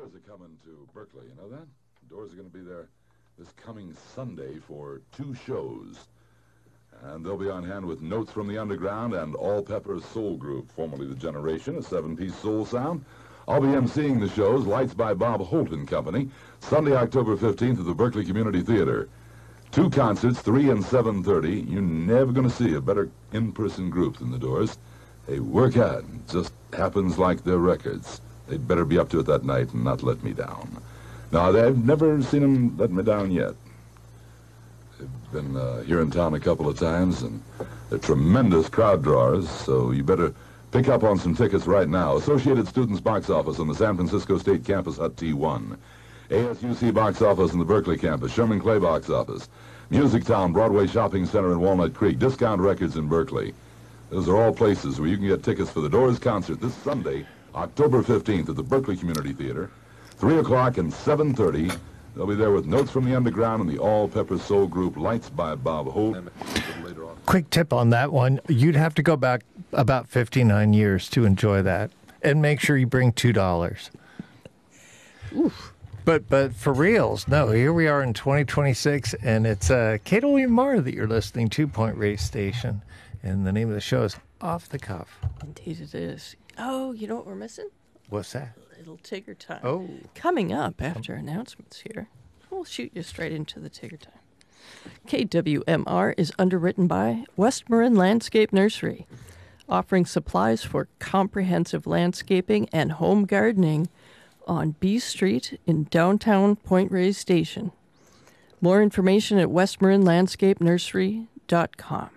Doors are coming to Berkeley. You know that? The Doors are going to be there this coming Sunday for 2 shows. And they'll be on hand with Notes from the Underground and All Pepper Soul Group, formerly The Generation, a 7-piece soul sound. I'll be emceeing the shows, Lights by Bob Holt and Company, Sunday, October 15th at the Berkeley Community Theater. 2 concerts, 3 and 7:30. You're never going to see a better in-person group than the Doors. They work hard. It just happens like their records. They'd better be up to it that night and not let me down. Now, I've never seen them let me down yet. They've been here in town a couple of times, and they're tremendous crowd drawers, so you better pick up on some tickets right now. Associated Students Box Office on the San Francisco State Campus, Hut T1. ASUC Box Office in the Berkeley Campus. Sherman Clay Box Office. Music Town, Broadway Shopping Center in Walnut Creek. Discount Records in Berkeley. Those are all places where you can get tickets for the Doors concert this Sunday, October 15th at the Berkeley Community Theater. 3 o'clock and 7:30. They'll be there with Notes from the Underground and the All Pepper Soul Group, Lights by Bob Holt. Quick tip on that one. You'd have to go back about 59 years to enjoy that. And make sure you bring $2. Oof. But for reals, no, here we are in 2026, and it's KWMR that you're listening to, Point Radio Station. And the name of the show is Off the Cuff. Indeed it is. Oh, you know what we're missing? What's that? Little Tigger time. Oh. Coming up after announcements here. We'll shoot you straight into the Tigger time. KWMR is underwritten by West Marin Landscape Nursery, offering supplies for comprehensive landscaping and home gardening on B Street in downtown Point Reyes Station. More information at westmarinlandscapenursery.com.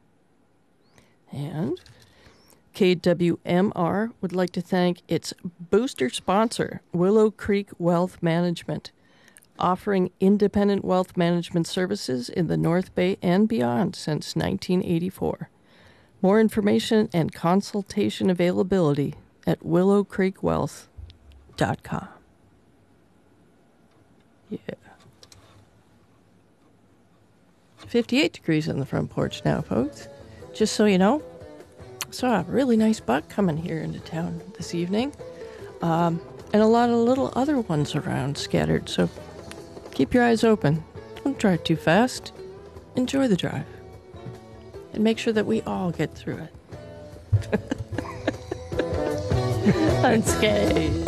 And KWMR would like to thank its booster sponsor, Willow Creek Wealth Management, offering independent wealth management services in the North Bay and beyond since 1984. More information and consultation availability at willowcreekwealth.com. Yeah. 58 degrees on the front porch now, folks. Just so you know, saw a really nice buck coming here into town this evening. And a lot of little other ones around scattered. So keep your eyes open. Don't drive too fast. Enjoy the drive. And make sure that we all get through it. Unscathed.